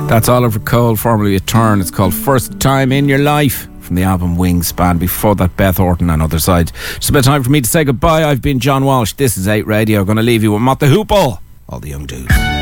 That's Oliver Cole, formerly of Turn. It's called First Time in Your Life, from the album Wingspan. Before that, Beth Orton and Other Side. Just about time for me to say goodbye. I've been John Walsh. This is 8 Radio. Going to leave you with Mott the Hoople. All the young dudes.